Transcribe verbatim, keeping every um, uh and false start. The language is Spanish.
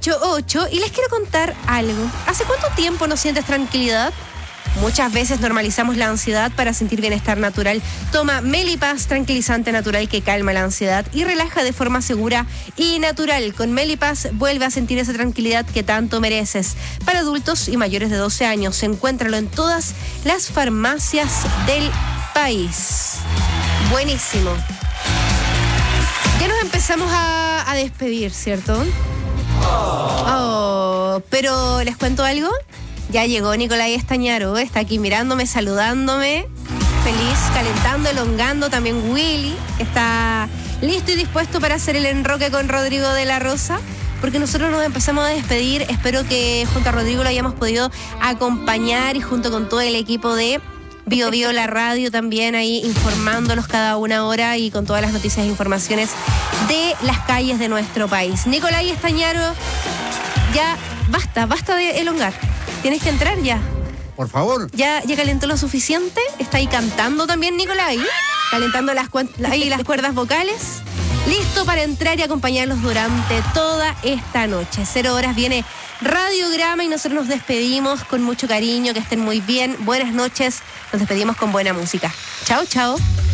ocho ocho y les quiero contar algo. ¿Hace cuánto tiempo no sientes tranquilidad? Muchas veces normalizamos la ansiedad para sentir bienestar natural. Toma Melipaz, tranquilizante natural que calma la ansiedad y relaja de forma segura y natural. Con Melipaz vuelve a sentir esa tranquilidad que tanto mereces. Para adultos y mayores de doce años, encuéntralo en todas las farmacias del país. Buenísimo. Ya nos empezamos a, a despedir, ¿cierto? Oh, pero ¿les cuento algo? Ya llegó Nicolai Estañaro, está aquí mirándome, saludándome, feliz, calentando, elongando. También Willy está listo y dispuesto para hacer el enroque con Rodrigo de la Rosa, porque nosotros nos empezamos a despedir. Espero que junto a Rodrigo lo hayamos podido acompañar y junto con todo el equipo de Bio Bio la radio también ahí informándolos cada una hora y con todas las noticias e informaciones de las calles de nuestro país. Nicolai Estañaro, ya basta, basta de elongar. Tienes que entrar ya. Por favor. ¿Ya, ya calentó lo suficiente? ¿Está ahí cantando también, Nicolai? Calentando las, cuen- ahí las cuerdas vocales. Listo para entrar y acompañarlos durante toda esta noche. Cero horas viene Radiograma y nosotros nos despedimos con mucho cariño. Que estén muy bien. Buenas noches. Nos despedimos con buena música. Chao, chao.